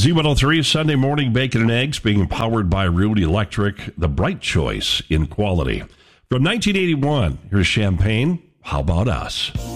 Z103 Sunday morning bacon and eggs being powered by Rudy Electric, the bright choice in quality. From 1981, here's Champagne. How about us?